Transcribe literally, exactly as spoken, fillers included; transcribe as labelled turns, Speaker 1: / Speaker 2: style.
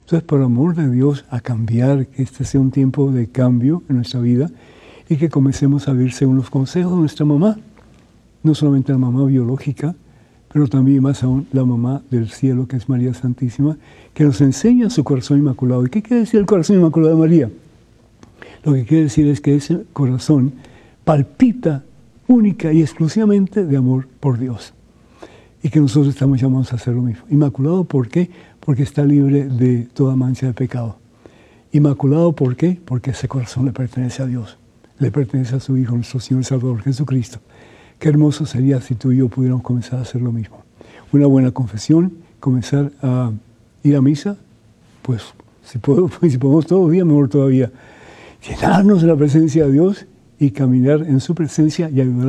Speaker 1: Entonces, por amor de Dios, a cambiar, que este sea un tiempo de cambio en nuestra vida y que comencemos a vivir según los consejos de nuestra mamá. No solamente la mamá biológica, pero también más aún la mamá del cielo, que es María Santísima, que nos enseña su corazón inmaculado. ¿Y qué quiere decir el corazón inmaculado de María? Lo que quiere decir es que ese corazón palpita única y exclusivamente de amor por Dios. Y que nosotros estamos llamados a hacer lo mismo. Inmaculado, ¿por qué? Porque está libre de toda mancha de pecado. Inmaculado, ¿por qué? Porque ese corazón le pertenece a Dios. Le pertenece a su Hijo, nuestro Señor y Salvador, Jesucristo. Qué hermoso sería si tú y yo pudiéramos comenzar a hacer lo mismo. Una buena confesión, comenzar a ir a misa, pues si, puedo, si podemos todos los días, mejor todavía. Llenarnos de la presencia de Dios y caminar en su presencia y ayudar a